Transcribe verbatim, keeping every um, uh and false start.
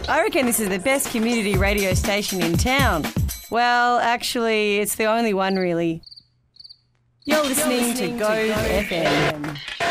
I reckon this is the best community radio station in town. Well, actually, it's the only one really. You're listening, You're listening to Go, to Go F M.